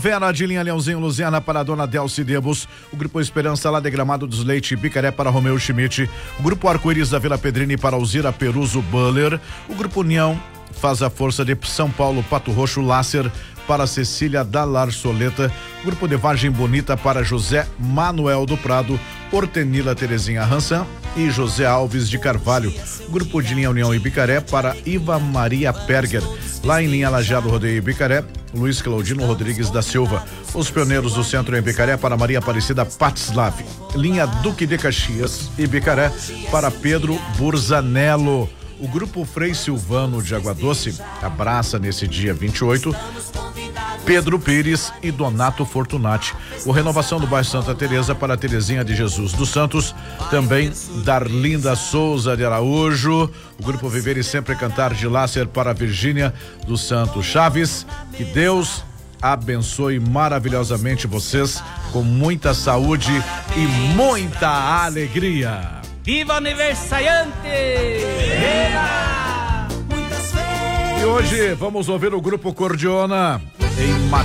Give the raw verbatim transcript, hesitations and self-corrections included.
Vera de Linha Leãozinho Luziana para a dona Delci Debos, o Grupo Esperança lá de Gramado dos Leite Bicaré para Romeu Schmidt, o Grupo Arco-Íris da Vila Pedrini para Alzira Peruso Buller, o Grupo União faz a força de São Paulo Pato Roxo Lácer para Cecília Dalar Soleta, Grupo de Vargem Bonita para José Manuel do Prado, Hortenila Terezinha Hansan e José Alves de Carvalho, Grupo de Linha União Ibicaré para Iva Maria Perger, lá em Linha Lajeado Rodeio Ibicaré, Luiz Claudino Rodrigues da Silva, os pioneiros do centro em Ibicaré para Maria Aparecida Patslav, linha Duque de Caxias Ibicaré para Pedro Burzanello. O Grupo Frei Silvano de Água Doce abraça nesse dia vinte e oito Pedro Pires e Donato Fortunati. O Renovação do bairro Santa Teresa para Terezinha de Jesus dos Santos, também Darlinda Souza de Araújo. O Grupo Viver e Sempre Cantar de Lácer para Virgínia dos Santos Chaves. Que Deus abençoe maravilhosamente vocês com muita saúde e muita alegria. Viva aniversariante! Viva! E hoje vamos ouvir o Grupo Cordiona em